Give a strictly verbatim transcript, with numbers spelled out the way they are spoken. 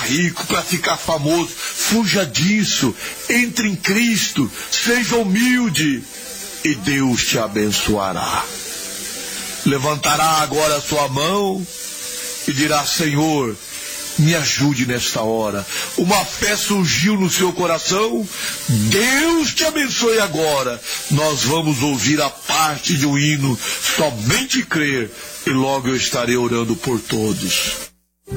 rico, para ficar famoso. Fuja disso. Entre em Cristo. Seja humilde. E Deus te abençoará. Levantará agora a sua mão e dirá: Senhor, me ajude nesta hora. Uma fé surgiu no seu coração. Deus te abençoe agora. Nós vamos ouvir a parte de um hino. Somente crer, e logo eu estarei orando por todos.